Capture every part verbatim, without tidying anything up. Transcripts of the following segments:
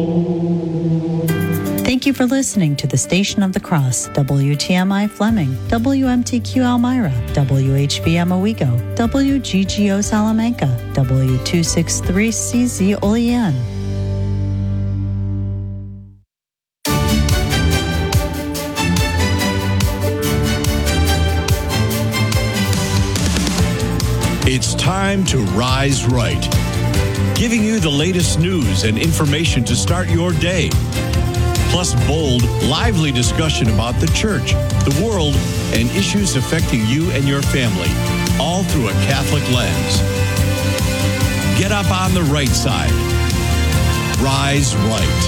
Thank you for listening to the Station of the Cross, W T M I Fleming, W M T Q Elmira, W H V M Owego, W G G O Salamanca, W two sixty-three C Z Olean. It's time to Rise Right, giving you the latest news and information to start your day. Plus bold, lively discussion about the church, the world, and issues affecting you and your family, all through a Catholic lens. Get up on the right side. Rise Right.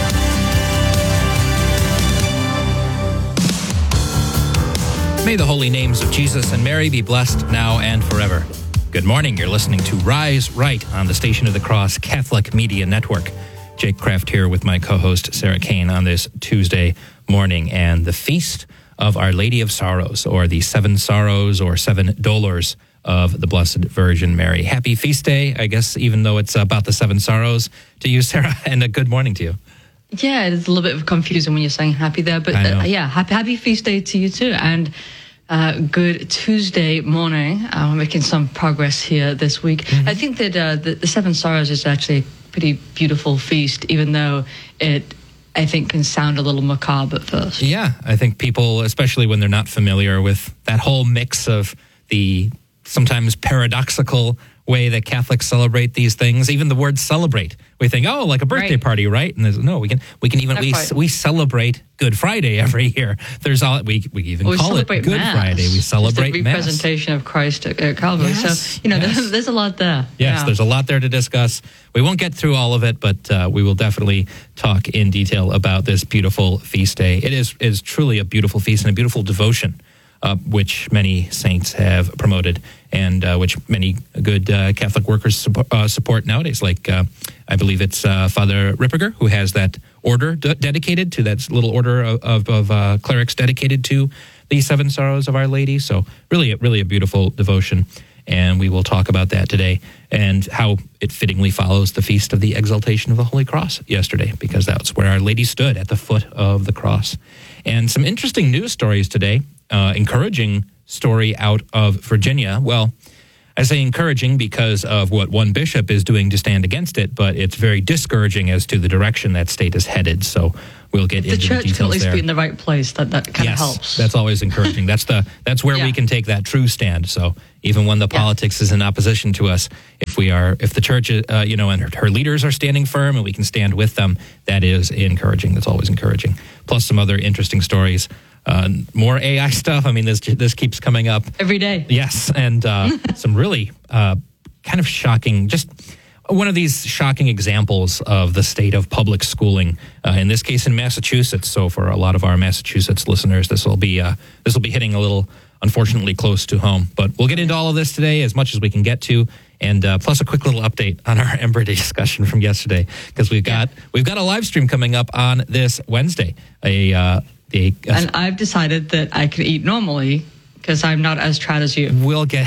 May the holy names of Jesus and Mary be blessed now and forever. Good morning. You're listening to Rise Right on the Station of the Cross Catholic Media Network. Jake Kraft here with my co-host Sarah Kane on this Tuesday morning, and the Feast of Our Lady of Sorrows, or the Seven Sorrows or Seven Dolors of the Blessed Virgin Mary. Happy Feast Day, I guess, even though it's about the Seven Sorrows to you, Sarah, and a good morning to you. Yeah, it's a little bit confusing when you're saying happy there, but uh, yeah, happy happy Feast Day to you too, and Uh, good Tuesday morning. Uh, we're making some progress here this week. Mm-hmm. I think that uh, the, the Seven Sorrows is actually a pretty beautiful feast, even though it, I think, can sound a little macabre at first. Yeah, I think people, especially when they're not familiar with that whole mix of the sometimes paradoxical way that Catholics celebrate these things, even the word celebrate, we think, oh, like a birthday right. party, right? And there's, no, we can we can even we we celebrate Good Friday every year. There's all we we even well, we call it Good Mass. Friday. We celebrate it's the representation Mass. of Christ at, at Calvary. Yes, so you know, yes. there's, there's a lot there. Yes, yeah. There's a lot there to discuss. We won't get through all of it, but uh, we will definitely talk in detail about this beautiful feast day. It is is truly a beautiful feast and a beautiful devotion, Uh, which many saints have promoted, and uh, which many good uh, Catholic workers support, uh, support nowadays. Like, uh, I believe it's uh, Father Ripperger, who has that order d- dedicated to that little order of, of, of uh, clerics dedicated to the Seven Sorrows of Our Lady. So really, really a beautiful devotion, and we will talk about that today and how it fittingly follows the Feast of the Exaltation of the Holy Cross yesterday, because that's where Our Lady stood, at the foot of the cross. And some interesting news stories today. Uh, encouraging story out of Virginia. Well, I say encouraging because of what one bishop is doing to stand against it, but it's very discouraging as to the direction that state is headed. So we'll get the into the church details can at least there. be in the right place. That that kind yes, of helps. That's always encouraging. That's the that's where yeah. we can take that true stand. So even when the yeah. politics is in opposition to us, if we are, if the church, uh, you know, and her, her leaders are standing firm, and we can stand with them, that is encouraging. That's always encouraging. Plus some other interesting stories. Uh, more A I stuff. I mean, this this keeps coming up every day. Yes, and uh, some really uh, kind of shocking, just one of these shocking examples of the state of public schooling. Uh, in this case, in Massachusetts. So, for a lot of our Massachusetts listeners, this will be uh, this will be hitting a little, unfortunately, close to home. But we'll get into all of this today as much as we can get to, and uh, plus a quick little update on our Ember Day discussion from yesterday, because we've got yeah. we've got a live stream coming up on this Wednesday. A uh, The, uh, and I've decided that I can eat normally because I'm not as trad as you. We'll get...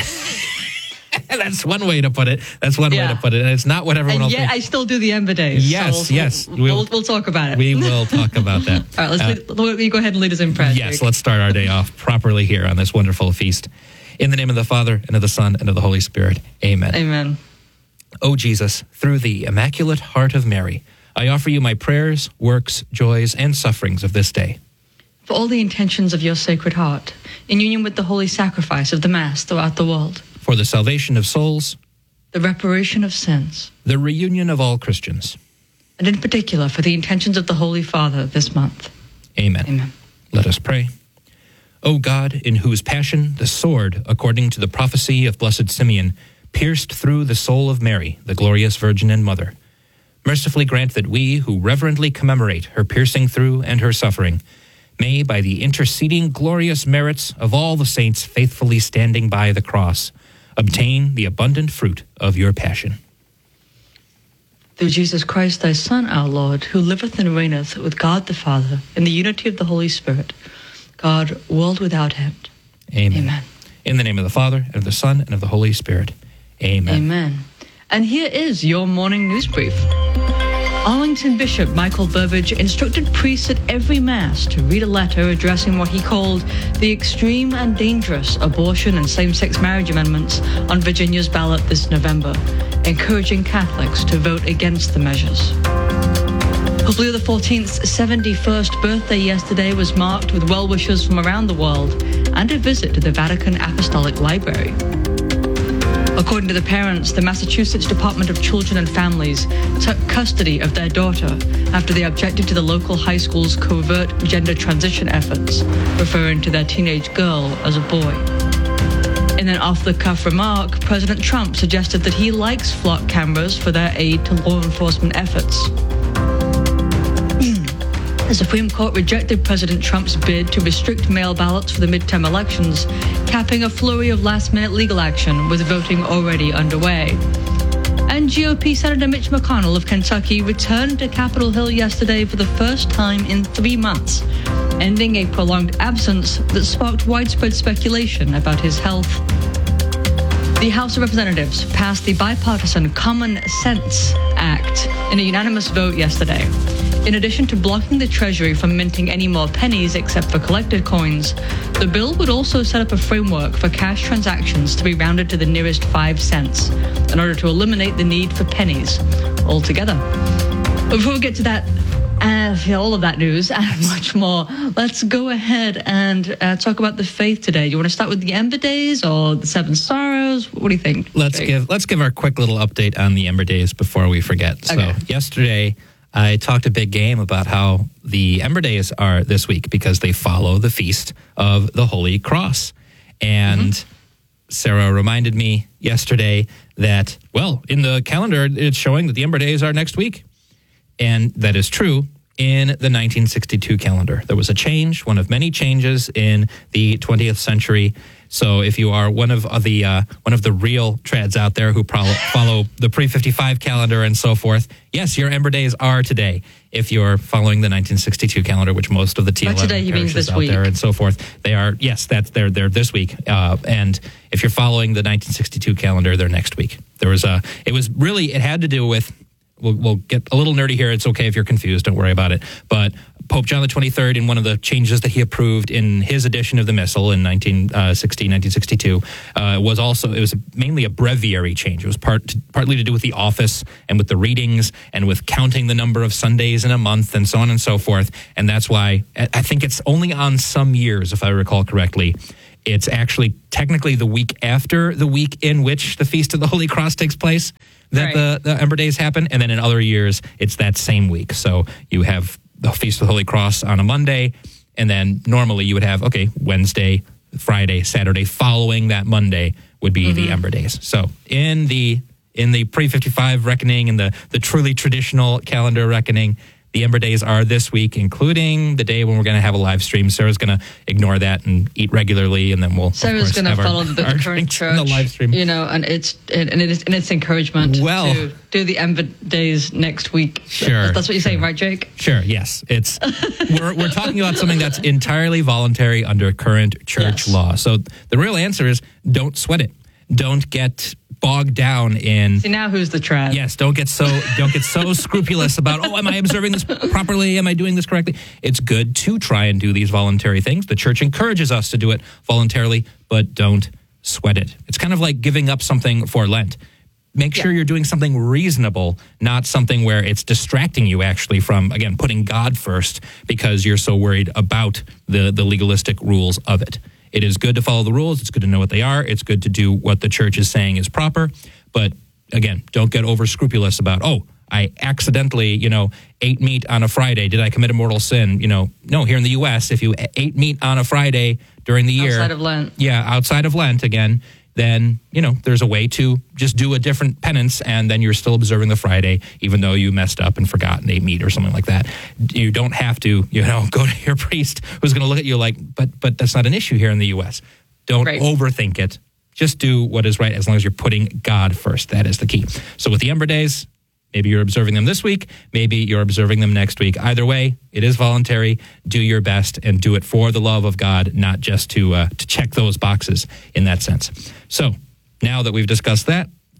That's one way to put it. That's one yeah. way to put it. And it's not what everyone and else yet thinks. I still do the Ember Days. Yes, so we'll, yes. We'll, we'll, we'll talk about it. We will talk about that. All right, let's uh, lead, you go ahead and lead us in prayer. Yes, Jake. Let's start our day off properly here on this wonderful feast. In the name of the Father, and of the Son, and of the Holy Spirit. Amen. Amen. O Jesus, through the Immaculate Heart of Mary, I offer you my prayers, works, joys, and sufferings of this day. For all the intentions of your Sacred Heart, in union with the holy sacrifice of the Mass throughout the world. For the salvation of souls. The reparation of sins. The reunion of all Christians. And in particular, for the intentions of the Holy Father this month. Amen. Amen. Let us pray. O God, in whose passion the sword, according to the prophecy of Blessed Simeon, pierced through the soul of Mary, the glorious Virgin and Mother, mercifully grant that we, who reverently commemorate her piercing through and her suffering, may, by the interceding glorious merits of all the saints faithfully standing by the cross, obtain the abundant fruit of your passion. Through Jesus Christ, thy Son, our Lord, who liveth and reigneth with God the Father, in the unity of the Holy Spirit, God, world without end. Amen. Amen. In the name of the Father, and of the Son, and of the Holy Spirit. Amen. Amen. And here is your morning news brief. Arlington Bishop Michael Burbidge instructed priests at every Mass to read a letter addressing what he called the extreme and dangerous abortion and same-sex marriage amendments on Virginia's ballot this November, encouraging Catholics to vote against the measures. Pope Leo the fourteenth's seventy-first birthday yesterday was marked with well-wishers from around the world and a visit to the Vatican Apostolic Library. According to the parents, the Massachusetts Department of Children and Families took custody of their daughter after they objected to the local high school's covert gender transition efforts, referring to their teenage girl as a boy. In an off-the-cuff remark, President Trump suggested that he likes flock cameras for their aid to law enforcement efforts. The Supreme Court rejected President Trump's bid to restrict mail ballots for the midterm elections, capping a flurry of last-minute legal action with voting already underway. And G O P Senator Mitch McConnell of Kentucky returned to Capitol Hill yesterday for the first time in three months, ending a prolonged absence that sparked widespread speculation about his health. The House of Representatives passed the bipartisan Common Sense Act in a unanimous vote yesterday. In addition to blocking the Treasury from minting any more pennies except for collected coins, the bill would also set up a framework for cash transactions to be rounded to the nearest five cents in order to eliminate the need for pennies altogether. But before we get to that, uh, all of that news and much more, let's go ahead and uh, talk about the faith today. You want to start with the Ember Days or the Seven Sorrows? What do you think? Let's Jake? give let's give our quick little update on the Ember Days before we forget. Okay. So yesterday, I talked a big game about how the Ember Days are this week because they follow the Feast of the Holy Cross. And mm-hmm. Sarah reminded me yesterday that, well, in the calendar, it's showing that the Ember Days are next week. And that is true in the nineteen sixty-two calendar. There was a change, one of many changes in the twentieth century. So if you are one of the uh, one of the real trads out there who pro- follow the pre fifty-five calendar and so forth, yes, your Ember Days are today. If you're following the nineteen sixty-two calendar, which most of the T eleven today, parishes out week. there and so forth, they are, yes, that's they're they're this week. Uh, and if you're following the nineteen sixty-two calendar, they're next week. There was a, it was really, it had to do with, we'll, we'll get a little nerdy here. It's okay if you're confused. Don't worry about it. But Pope John the twenty-third, in one of the changes that he approved in his edition of the Missal in nineteen sixty, nineteen sixty-two, uh, was also, it was mainly a breviary change. It was part partly to do with the office and with the readings and with counting the number of Sundays in a month and so on and so forth. And that's why I think it's only on some years, if I recall correctly, it's actually technically the week after the week in which the Feast of the Holy Cross takes place that right. the, the Ember Days happen. And then in other years, it's that same week. So you have the Feast of the Holy Cross on a Monday, and then normally you would have, okay, Wednesday, Friday, Saturday, following that Monday would be mm-hmm. the Ember Days. So in the in the pre fifty-five reckoning and the, the truly traditional calendar reckoning, the Ember Days are this week, including the day when we're going to have a live stream. Sarah's going to ignore that and eat regularly, and then we'll Sarah's going to follow our, the our current church, the live stream. You know, and it's and it is and it's encouragement well, to do the Ember Days next week. Sure, that's what you're sure. saying, right, Jake? Sure. Yes, it's we're we're talking about something that's entirely voluntary under current church yes. law. So the real answer is don't sweat it. Don't get bogged down in. See, now who's the trad? Yes, don't get so don't get so scrupulous about, oh, am I observing this properly? Am I doing this correctly? It's good to try and do these voluntary things. The church encourages us to do it voluntarily, but don't sweat it. It's kind of like giving up something for Lent. Make sure yeah. you're doing something reasonable, not something where it's distracting you actually from, again, putting God first because you're so worried about the, the legalistic rules of it. It is good to follow the rules. It's good to know what they are. It's good to do what the church is saying is proper. But again, don't get over scrupulous about, oh, I accidentally, you know, ate meat on a Friday. Did I commit a mortal sin? You know, no, here in the U S, if you ate meat on a Friday during the year. Outside of Lent. Yeah, outside of Lent, again, then, you know, there's a way to just do a different penance and then you're still observing the Friday, even though you messed up and forgot and ate meat or something like that. You don't have to, you know, go to your priest who's going to look at you like, but but that's not an issue here in the U S. Don't right. overthink it. Just do what is right as long as you're putting God first. That is the key. So with the Ember Days, maybe you're observing them this week. Maybe you're observing them next week. Either way, it is voluntary. Do your best and do it for the love of God, not just to uh, to check those boxes in that sense. So now that we've discussed that,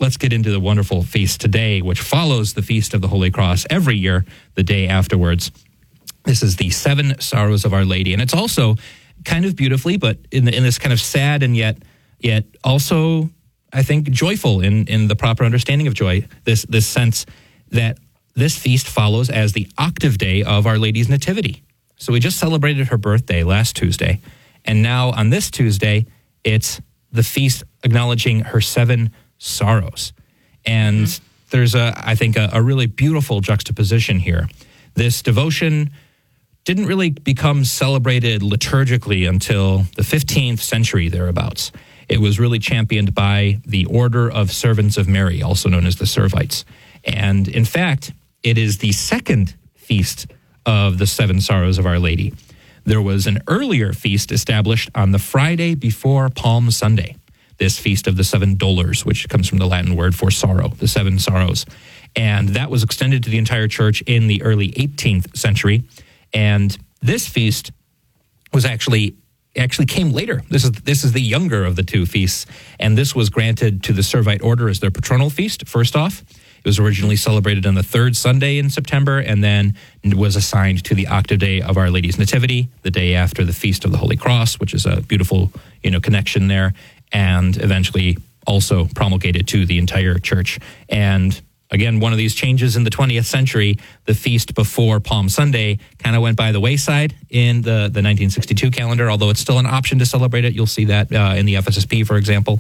let's get into the wonderful feast today, which follows the Feast of the Holy Cross every year, the day afterwards. This is the Seven Sorrows of Our Lady. And it's also kind of beautifully, but in, the, in this kind of sad and yet yet also, I think, joyful in, in the proper understanding of joy, this, this sense that this feast follows as the octave day of Our Lady's Nativity. So we just celebrated her birthday last Tuesday, and now on this Tuesday, it's the feast acknowledging her seven sorrows. And mm-hmm. there's, a, I think, a, a really beautiful juxtaposition here. This devotion didn't really become celebrated liturgically until the fifteenth century, thereabouts. It was really championed by the Order of Servants of Mary, also known as the Servites. And in fact, it is the second feast of the Seven Sorrows of Our Lady. There was an earlier feast established on the Friday before Palm Sunday, this Feast of the Seven Dolors, which comes from the Latin word for sorrow, the seven sorrows. And that was extended to the entire church in the early eighteenth century. And this feast was actually actually came later. This is this is the younger of the two feasts, and this was granted to the Servite order as their patronal feast, first off. It was originally celebrated on the third Sunday in September, and then was assigned to the octave day of Our Lady's Nativity, the day after the Feast of the Holy Cross, which is a beautiful, you know, connection there, and eventually also promulgated to the entire church. And again, one of these changes in the twentieth century, the feast before Palm Sunday kind of went by the wayside in the, the nineteen sixty-two calendar, although it's still an option to celebrate it. You'll see that uh, in the F S S P, for example.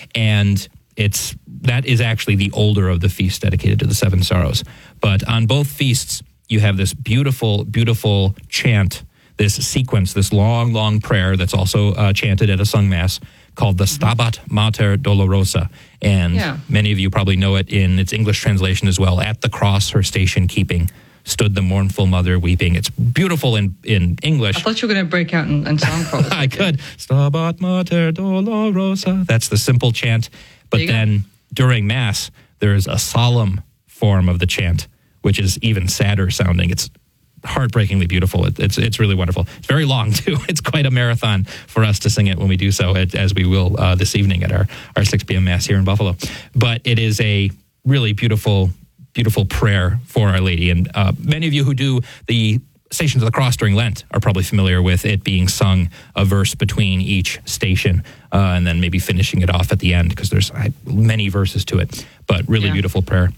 And it's that is actually the older of the feasts dedicated to the Seven Sorrows. But on both feasts, you have this beautiful, beautiful chant, this sequence, this long, long prayer that's also uh, chanted at a sung mass, called the Stabat Mater Dolorosa. And yeah. many of you probably know it in its English translation as well. At the cross, her station keeping, stood the mournful mother weeping. It's beautiful in, in English. I thought you were going to break out and, and song for us. I could. Stabat Mater Dolorosa. That's the simple chant. But then go. during Mass, there's a solemn form of the chant, which is even sadder sounding. It's heartbreakingly beautiful. It, it's it's really wonderful. It's very long, too. It's quite a marathon for us to sing it when we do so, as we will uh, this evening at our, our six p.m. Mass here in Buffalo. But it is a really beautiful, beautiful prayer for Our Lady. And uh, many of you who do the Stations of the Cross during Lent are probably familiar with it being sung a verse between each station uh, and then maybe finishing it off at the end, because there's uh, many verses to it. But really yeah. beautiful prayer.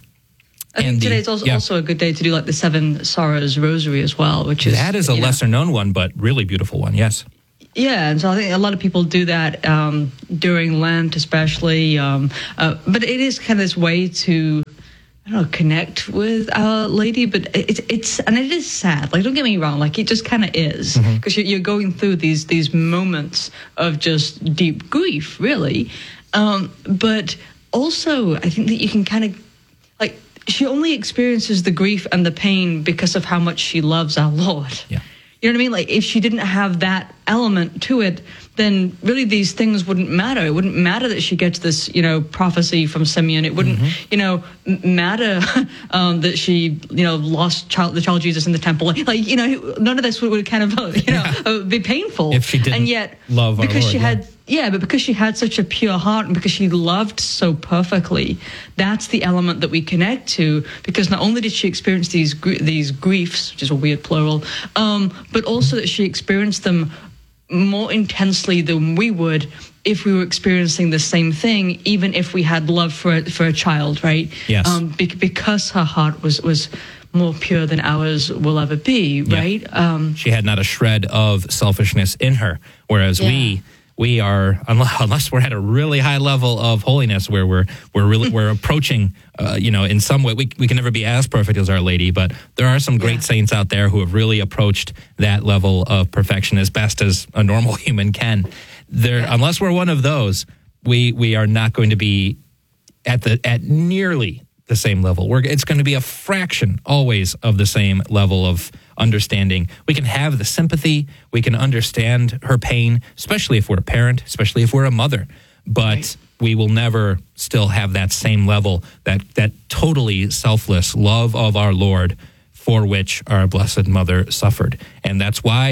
I think today's also, yeah. also a good day to do like the Seven Sorrows Rosary as well, which is... That is a lesser know, known one, but really beautiful one, yes. Yeah, and so I think a lot of people do that um, during Lent especially. Um, uh, but it is kind of this way to, I don't know, connect with Our Lady, but it, it's, and it is sad. Like, don't get me wrong, like it just kind of is. Because mm-hmm. you're going through these, these moments of just deep grief, really. Um, but also, I think that you can kind of, like, she only experiences the grief and the pain because of how much she loves our Lord. Yeah. You know what I mean? Like, if she didn't have that element to it, then really these things wouldn't matter. It wouldn't matter that she gets this, you know, prophecy from Simeon. It wouldn't, mm-hmm. you know, matter um, that she, you know, lost child, the child Jesus in the temple. Like, like you know, none of this would, would kind of, you know, yeah. be painful. If she didn't and yet, love our because Lord, she yeah. had. Yeah, but because she had such a pure heart and because she loved so perfectly, that's the element that we connect to. Because not only did she experience these gr- these griefs, which is a weird plural, um, but also that she experienced them more intensely than we would if we were experiencing the same thing, even if we had love for a, for a child, right? Yes. Um, be- because her heart was was more pure than ours will ever be, right? Yeah. Um, she had not a shred of selfishness in her, whereas yeah. we. We are, unless we're at a really high level of holiness, where we're we're really we're approaching, uh, you know, in some way we we can never be as perfect as Our Lady, but there are some great yeah. saints out there who have really approached that level of perfection as best as a normal human can. There, yeah. unless we're one of those, we we are not going to be at the at nearly the same level. We're it's going to be a fraction always of the same level of understanding. We can have the sympathy, we can understand her pain, especially if we're a parent, especially if we're a mother, but right. we will never still have that same level, that that totally selfless love of our Lord for which our Blessed Mother suffered. And that's why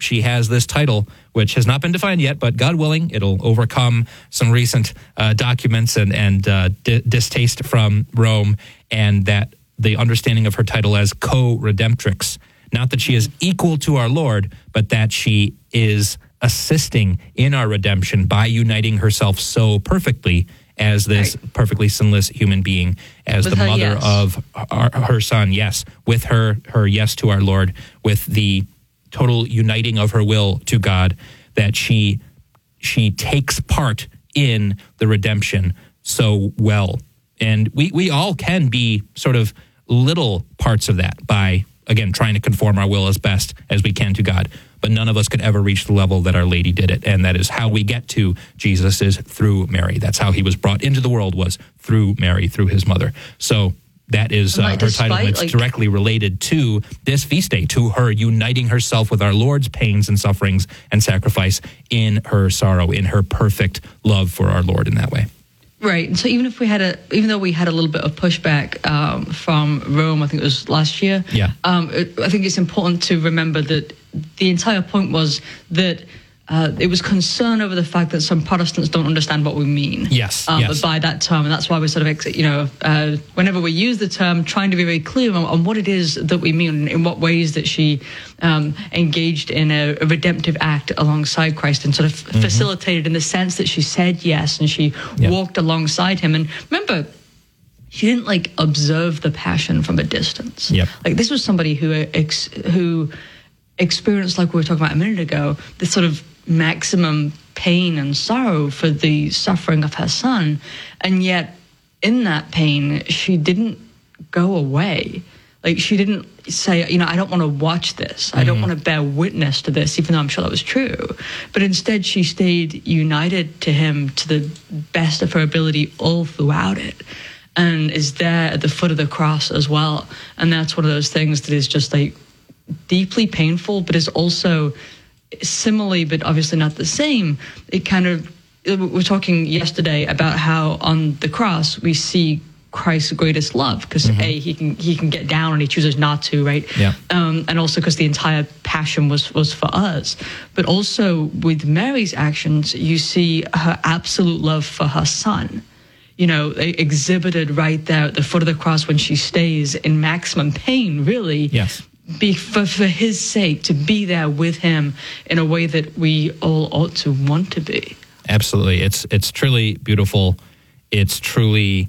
she has this title, which has not been defined yet, but God willing, it'll overcome some recent uh, documents and, and uh, d- distaste from Rome, and that the understanding of her title as co-redemptrix. Not that she is equal to our Lord, but that she is assisting in our redemption by uniting herself so perfectly as this right. perfectly sinless human being, as with the mother yes. of our, her son, yes, with her, her yes to our Lord, with the total uniting of her will to God, that she she takes part in the redemption so well. And we, we all can be sort of little parts of that by, again, trying to conform our will as best as we can to God. But none of us could ever reach the level that Our Lady did it. And that is how we get to Jesus, is through Mary. That's how he was brought into the world, was through Mary, through his mother. So that is uh, her title. It's like, directly related to this feast day, to her uniting herself with our Lord's pains and sufferings and sacrifice in her sorrow, in her perfect love for our Lord in that way. Right. And so even if we had a, even though we had a little bit of pushback um, from Rome, I think it was last year. Yeah. Um, it, I think it's important to remember that the entire point was that uh, it was concern over the fact that some Protestants don't understand what we mean. Yes. Um, yes. by that term, and that's why we're sort of, you know, uh, whenever we use the term, trying to be very clear on, on what it is that we mean, in what ways that she um, engaged in a, a redemptive act alongside Christ, and sort of mm-hmm. facilitated in the sense that she said yes and she yep. walked alongside him. And remember, she didn't like observe the passion from a distance. Yep. Like this was somebody who ex- who experienced, like we were talking about a minute ago, this sort of maximum pain and sorrow for the suffering of her son, and yet in that pain she didn't go away. Like she didn't say, you know, I don't want to watch this, mm-hmm. I don't want to bear witness to this, even though I'm sure that was true, but instead she stayed united to him to the best of her ability all throughout it, and is there at the foot of the cross as well. And that's one of those things that is just like deeply painful, but is also similarly, but obviously not the same. It kind of, we were talking yesterday about how on the cross we see Christ's greatest love, because mm-hmm. a he can he can get down and he chooses not to, right? Yeah. Um, and also because the entire passion was was for us. But also with Mary's actions, you see her absolute love for her son. You know, exhibited right there at the foot of the cross when she stays in maximum pain, really. Yes. Be for, for his sake, to be there with him in a way that we all ought to want to be. Absolutely. It's it's truly beautiful. It's truly,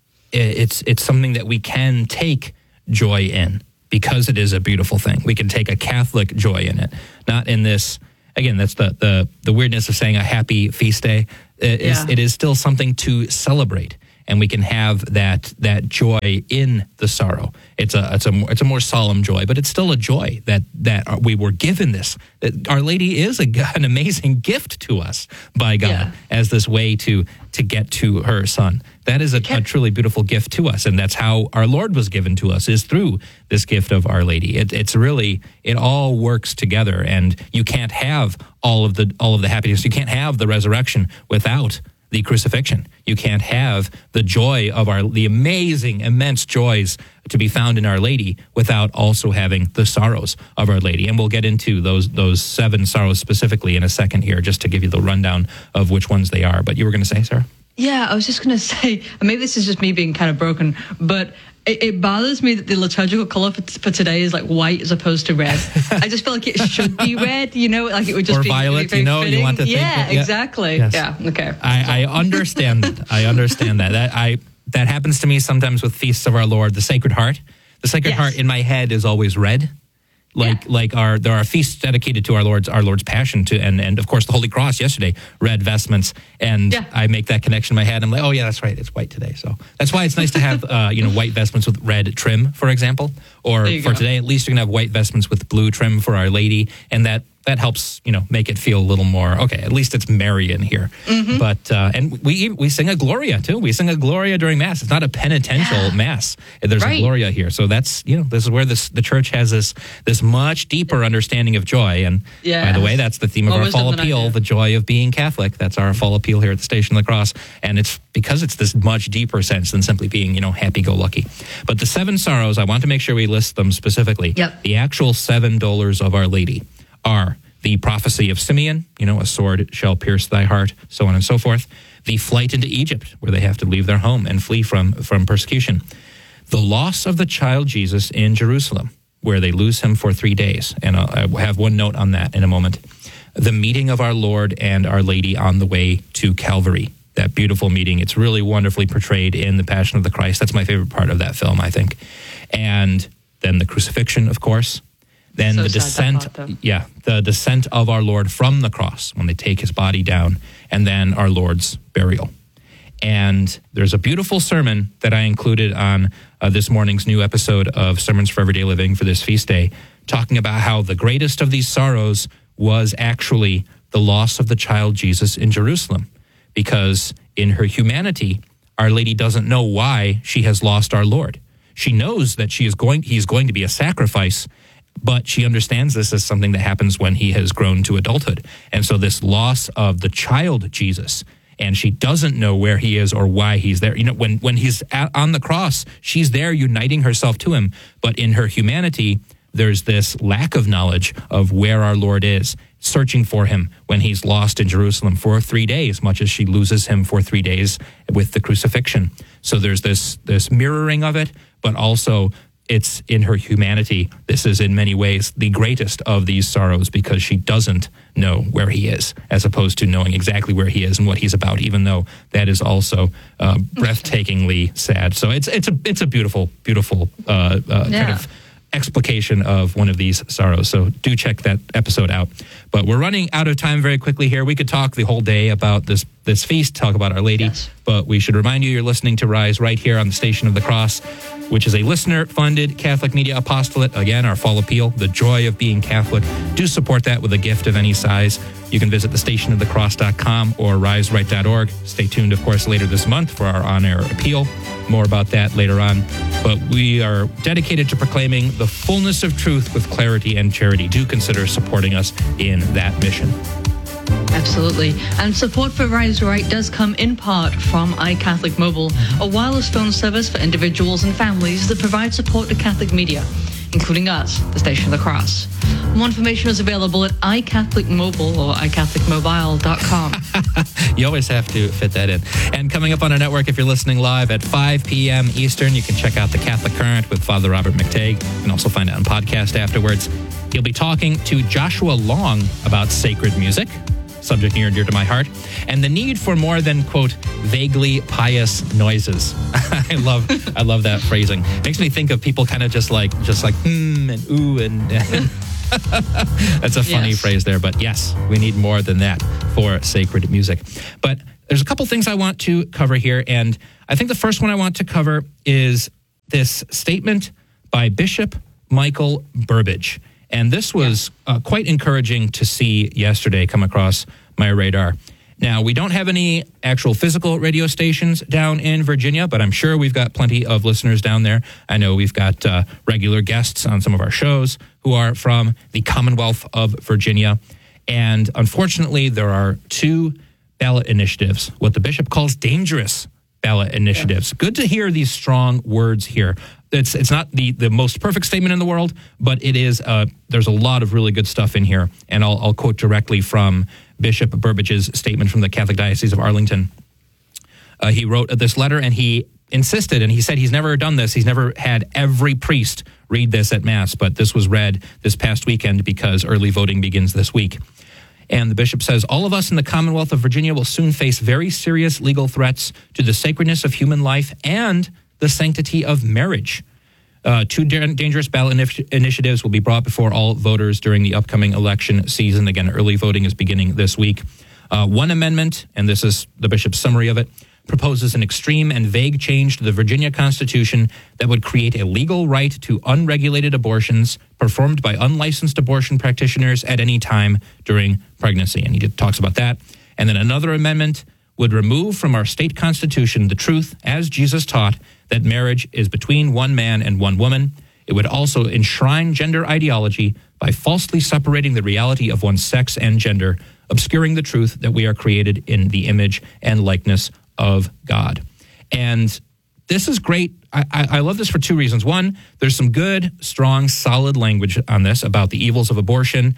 it's it's something that we can take joy in, because it is a beautiful thing. We can take a Catholic joy in it, not in this, again, that's the the, the weirdness of saying a happy feast day. It, yeah. is, it is still something to celebrate. And we can have that that joy in the sorrow. It's a it's a it's a more solemn joy, but it's still a joy that that we were given this. That Our Lady is a, an amazing gift to us by God, yeah. as this way to to get to her son. That is a, a truly beautiful gift to us, and that's how our Lord was given to us, is through this gift of Our Lady. It, it's really, it all works together, and you can't have all of the all of the happiness. You can't have the resurrection without the crucifixion. You can't have the joy of our, the amazing, immense joys to be found in Our Lady without also having the sorrows of Our Lady. And we'll get into those those seven sorrows specifically in a second here, just to give you the rundown of which ones they are. But you were going to say, Sarah? Yeah, I was just going to say, maybe this is just me being kind of broken, but it, it bothers me that the liturgical color for, for today is like white as opposed to red. I just feel like it should be red, you know, like it would just or be violet, very you know, fitting. you want to think. Yeah, that, yeah. exactly. Yes. Yeah, okay. I, I understand that. I understand that. That I that happens to me sometimes with feasts of our Lord, the Sacred Heart. The Sacred Yes. Heart in my head is always red. Like yeah. like our there are feasts dedicated to our Lord's our Lord's Passion, to and and of course the Holy Cross yesterday, red vestments, and yeah. I make that connection in my head. I'm like, oh yeah, that's right, it's white today. So that's why it's nice to have uh, you know white vestments with red trim, for example. Or for go. today, at least you can have white vestments with blue trim for Our Lady, and that that helps you know make it feel a little more okay. At least it's Marian here. Mm-hmm. But uh, and we we sing a Gloria too. We sing a Gloria during Mass. It's not a penitential yeah. Mass. There's right. a Gloria here. So that's you know this is where this the Church has this this much deeper understanding of joy. And yes. by the way, that's the theme of More our fall wisdom than I appeal: do. the joy of being Catholic. That's our fall appeal here at the Station of the Cross, and it's because it's this much deeper sense than simply being you know happy-go-lucky. But the seven sorrows, I want to make sure we list them specifically. Yep. The actual seven dolors of Our Lady are The prophecy of Simeon, you know, a sword shall pierce thy heart, so on and so forth. The flight into Egypt, where they have to leave their home and flee from, from persecution. The loss of the child Jesus in Jerusalem, where they lose him for three days. And I'll, I'll have one note on that in a moment. The meeting of our Lord and Our Lady on the way to Calvary. That beautiful meeting. It's really wonderfully portrayed in The Passion of the Christ. That's my favorite part of that film, I think. And then the crucifixion, of course. Then so the descent, yeah, the descent of our Lord from the cross when they take his body down, and then our Lord's burial. And there's a beautiful sermon that I included on uh, this morning's new episode of Sermons for Everyday Living for this feast day, talking about how the greatest of these sorrows was actually the loss of the child Jesus in Jerusalem, because in her humanity, Our Lady doesn't know why she has lost our Lord. She knows that she is going; he's going to be a sacrifice, but she understands this as something that happens when he has grown to adulthood. And so this loss of the child Jesus, and she doesn't know where he is or why he's there. You know, when, when he's at, on the cross, she's there uniting herself to him. But in her humanity, there's this lack of knowledge of where our Lord is, searching for him when he's lost in Jerusalem for three days, much as she loses him for three days with the crucifixion. So there's this, this mirroring of it, but also it's in her humanity. This is in many ways the greatest of these sorrows, because she doesn't know where he is, as opposed to knowing exactly where he is and what he's about, even though that is also uh, breathtakingly sad. So it's it's a it's a beautiful, beautiful uh, uh, yeah. kind of explication of one of these sorrows. So do check that episode out. But we're running out of time very quickly here. We could talk the whole day about this this feast, talk about Our Lady, yes. But we should remind you you're listening to Rise right here on the Station of the Cross, which is a listener-funded Catholic media apostolate. Again, our fall appeal, the joy of being Catholic. Do support that with a gift of any size. You can visit the station of the cross dot com or rise right dot org. Stay tuned, of course, later this month for our on-air appeal. More about that later on. But we are dedicated to proclaiming the fullness of truth with clarity and charity. Do consider supporting us in that mission. Absolutely. And support for Rise Right does come in part from iCatholic Mobile, a wireless phone service for individuals and families that provides support to Catholic media, including us, the Station of the Cross. More information is available at iCatholic Mobile or i catholic mobile dot com. You always have to fit that in. And coming up on our network, if you're listening live at five p.m. Eastern, you can check out The Catholic Current with Father Robert McTague. You can also find it on podcast afterwards. He'll be talking to Joshua Long about sacred music, subject near and dear to my heart, and the need for more than, quote, vaguely pious noises. I love I love that phrasing. Makes me think of people kind of just like, just like, hmm, and ooh, and... and that's a funny yes. phrase there, but yes, we need more than that for sacred music. But there's a couple things I want to cover here, and I think the first one I want to cover is this statement by Bishop Michael Burbidge. And this was uh, quite encouraging to see yesterday come across my radar. Now, we don't have any actual physical radio stations down in Virginia, but I'm sure we've got plenty of listeners down there. I know we've got uh, regular guests on some of our shows who are from the Commonwealth of Virginia. And unfortunately, there are two ballot initiatives, what the bishop calls dangerous ballot initiatives. Yeah. Good to hear these strong words here. It's it's not the, the most perfect statement in the world, but it is. Uh, there's a lot of really good stuff in here. And I'll, I'll quote directly from Bishop Burbidge's statement from the Catholic Diocese of Arlington. Uh, he wrote this letter, and he insisted, and he said he's never done this. He's never had every priest read this at Mass, but this was read this past weekend because early voting begins this week. And the bishop says, all of us in the Commonwealth of Virginia will soon face very serious legal threats to the sacredness of human life and the sanctity of marriage. Uh, two da- dangerous ballot inif- initiatives will be brought before all voters during the upcoming election season. Again, early voting is beginning this week. Uh, one amendment, and this is the bishop's summary of it, proposes an extreme and vague change to the Virginia Constitution that would create a legal right to unregulated abortions performed by unlicensed abortion practitioners at any time during pregnancy. And he talks about that. And then another amendment would remove from our state constitution the truth, as Jesus taught, that marriage is between one man and one woman. It would also enshrine gender ideology by falsely separating the reality of one's sex and gender, obscuring the truth that we are created in the image and likeness of God. And this is great. I, I, I love this for two reasons. One, there's some good, strong, solid language on this about the evils of abortion.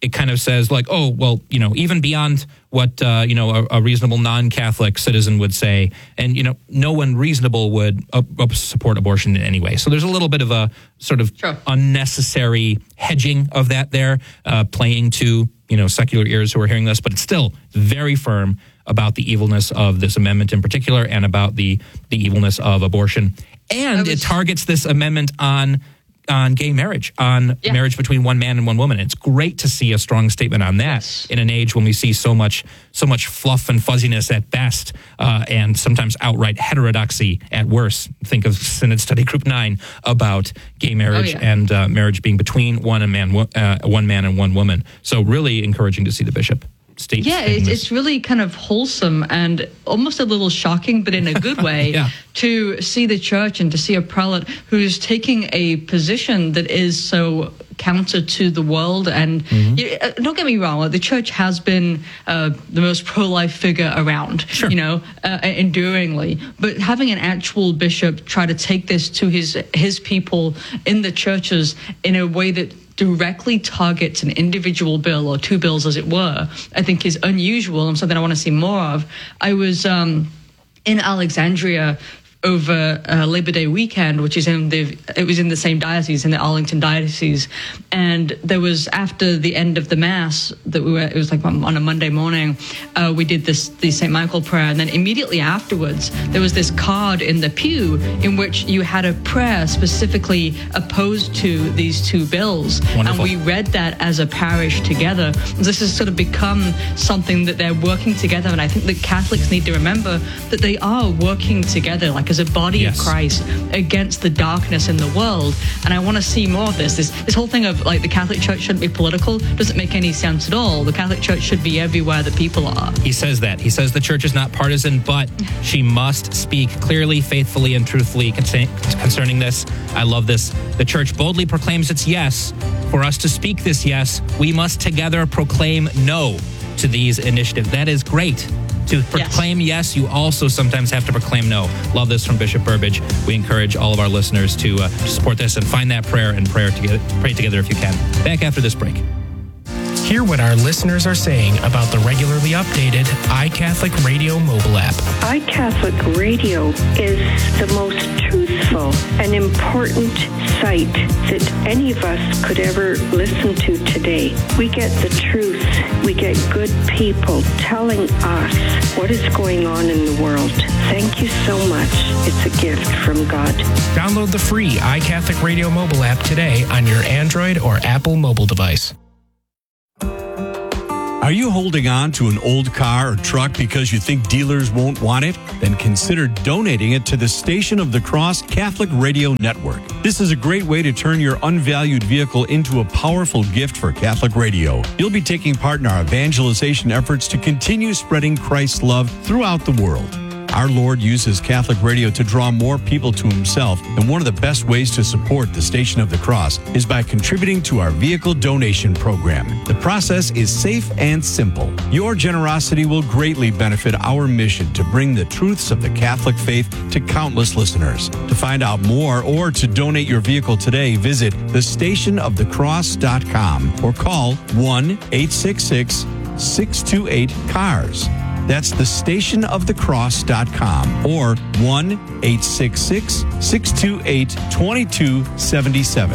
it kind of says like, oh, well, you know, even beyond what, uh, you know, a, a reasonable non-Catholic citizen would say, and, you know, no one reasonable would uh, support abortion in any way. So there's a little bit of a sort of sure. unnecessary hedging of that there, uh, playing to, you know, secular ears who are hearing this, but it's still very firm about the evilness of this amendment in particular and about the, the evilness of abortion. And was- it targets this amendment on on gay marriage, on yeah. marriage between one man and one woman. It's great to see a strong statement on that yes. in an age when we see so much so much fluff and fuzziness at best, uh, and sometimes outright heterodoxy at worst. Think of Synod Study Group nine about gay marriage oh, yeah. and uh, marriage being between one, and man, uh, one man and one woman. So really encouraging to see the bishop state. Yeah, it's, it's really kind of wholesome and almost a little shocking, but in a good way, yeah. to see the church and to see a prelate who's taking a position that is so counter to the world. And mm-hmm. you, uh, don't get me wrong, the church has been uh, the most pro-life figure around, sure. you know, uh, enduringly. But having an actual bishop try to take this to his his people in the churches in a way that directly targets an individual bill or two bills, as it were, I think is unusual and something I want to see more of. I was um, in Alexandria over uh, Labor Day weekend, which is in the, it was in the same diocese, in the Arlington diocese. And there was, after the end of the Mass, that we were, it was like on a Monday morning, uh, we did this, the Saint Michael prayer. And then immediately afterwards, there was this card in the pew in which you had a prayer specifically opposed to these two bills. Wonderful. And we read that as a parish together. This has sort of become something that they're working together. And I think that Catholics need to remember that they are working together, like as a body yes. of Christ against the darkness in the world. And I want to see more of this. This this whole thing of like the Catholic Church shouldn't be political doesn't make any sense at all. The Catholic Church should be everywhere the people are. He says that. He says the church is not partisan, but she must speak clearly, faithfully, and truthfully concerning this. I love this. The church boldly proclaims its yes. For us to speak this yes, we must together proclaim no to these initiatives. That is great. To proclaim yes. yes, you also sometimes have to proclaim no. Love this from Bishop Burbidge. We encourage all of our listeners to, uh, to support this and find that prayer and prayer together, pray together if you can. Back after this break. Hear what our listeners are saying about the regularly updated iCatholic Radio mobile app. iCatholic Radio is the most truthful and important site that any of us could ever listen to today. We get the truth. We get good people telling us what is going on in the world. Thank you so much. It's a gift from God. Download the free iCatholic Radio mobile app today on your Android or Apple mobile device. Are you holding on to an old car or truck because you think dealers won't want it? Then consider donating it to the Station of the Cross Catholic Radio Network. This is a great way to turn your unvalued vehicle into a powerful gift for Catholic radio. You'll be taking part in our evangelization efforts to continue spreading Christ's love throughout the world. Our Lord uses Catholic radio to draw more people to himself, and one of the best ways to support the Station of the Cross is by contributing to our vehicle donation program. The process is safe and simple. Your generosity will greatly benefit our mission to bring the truths of the Catholic faith to countless listeners. To find out more or to donate your vehicle today, visit the station of the cross dot com or call one eight six six, six two eight, C A R S. That's the station of the cross dot com or one eight six six, six two eight, two two seven seven.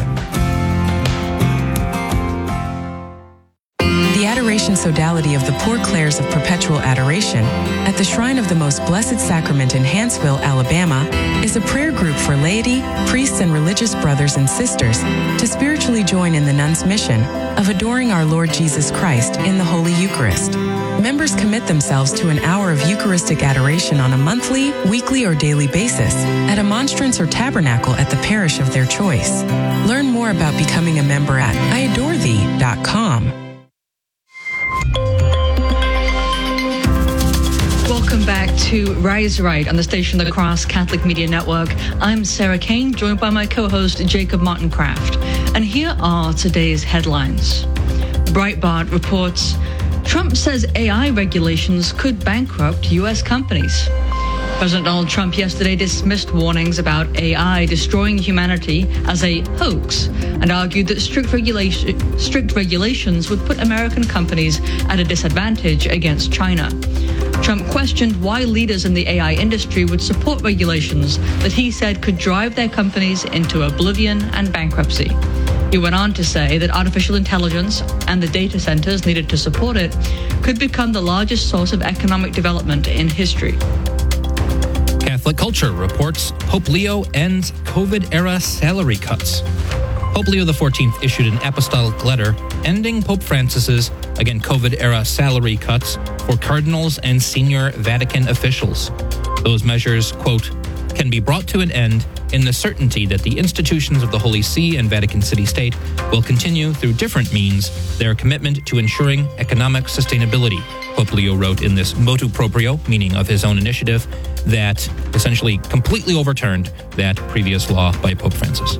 The Adoration Sodality of the Poor Clares of Perpetual Adoration at the Shrine of the Most Blessed Sacrament in Hanceville, Alabama, is a prayer group for laity, priests, and religious brothers and sisters to spiritually join in the nuns' mission of adoring our Lord Jesus Christ in the Holy Eucharist. Members commit themselves to an hour of Eucharistic adoration on a monthly, weekly, or daily basis at a monstrance or tabernacle at the parish of their choice. Learn more about becoming a member at I adore thee dot com. Welcome back to Rise Right on the Station of the Cross Catholic Media Network. I'm Sarah Kane, joined by my co-host Jacob Martin Kraft. And here are today's headlines. Breitbart reports Trump says A I regulations could bankrupt U S companies. President Donald Trump yesterday dismissed warnings about A I destroying humanity as a hoax and argued that strict, regulation, strict regulations would put American companies at a disadvantage against China. Trump questioned why leaders in the A I industry would support regulations that he said could drive their companies into oblivion and bankruptcy. He went on to say that artificial intelligence and the data centers needed to support it could become the largest source of economic development in history. Catholic Culture reports Pope Leo ends COVID-era salary cuts. Pope Leo the fourteenth issued an apostolic letter ending Pope Francis's, again, COVID-era salary cuts for cardinals and senior Vatican officials. Those measures, quote, can be brought to an end in the certainty that the institutions of the Holy See and Vatican City State will continue through different means their commitment to ensuring economic sustainability, Pope Leo wrote in this motu proprio, meaning of his own initiative, that essentially completely overturned that previous law by Pope Francis.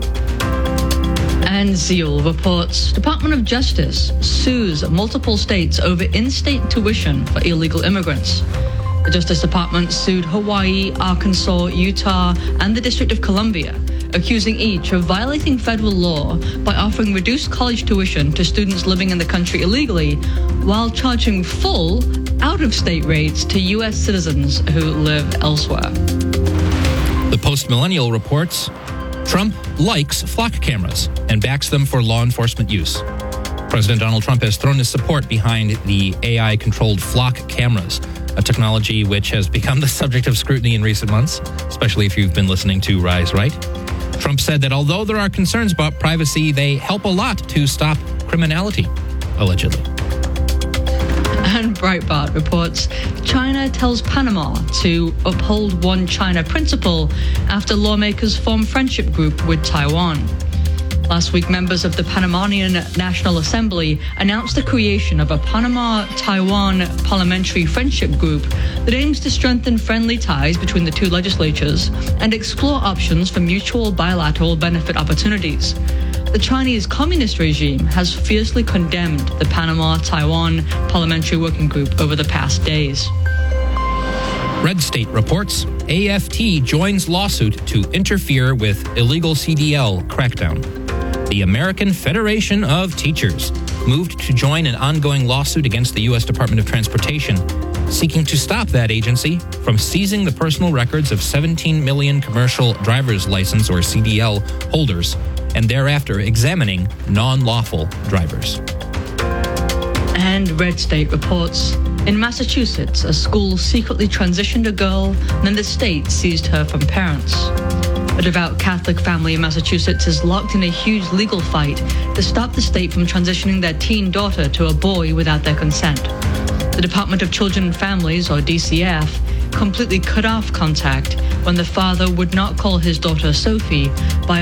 And Zeal reports Department of Justice sues multiple states over in-state tuition for illegal immigrants. The Justice Department sued Hawaii, Arkansas, Utah, and the District of Columbia, accusing each of violating federal law by offering reduced college tuition to students living in the country illegally while charging full, out-of-state rates to U S citizens who live elsewhere. The Post-Millennial reports Trump likes flock cameras and backs them for law enforcement use. President Donald Trump has thrown his support behind the A I-controlled flock cameras, a technology which has become the subject of scrutiny in recent months, especially if you've been listening to Rise Right. Trump said that although there are concerns about privacy, they help a lot to stop criminality, allegedly. And Breitbart reports China tells Panama to uphold one China principle after lawmakers form friendship group with Taiwan. Last week, members of the Panamanian National Assembly announced the creation of a Panama-Taiwan Parliamentary Friendship Group that aims to strengthen friendly ties between the two legislatures and explore options for mutual bilateral benefit opportunities. The Chinese Communist regime has fiercely condemned the Panama-Taiwan Parliamentary Working Group over the past days. Red State reports A F T joins lawsuit to interfere with illegal C D L crackdown. The American Federation of Teachers moved to join an ongoing lawsuit against the U S Department of Transportation, seeking to stop that agency from seizing the personal records of seventeen million commercial driver's license, or C D L, holders, and thereafter examining non-lawful drivers. And Red State reports in Massachusetts, a school secretly transitioned a girl, and then the state seized her from parents. A devout Catholic family in Massachusetts is locked in a huge legal fight to stop the state from transitioning their teen daughter to a boy without their consent. The Department of Children and Families, or D C F, completely cut off contact when the father would not call his daughter Sophie by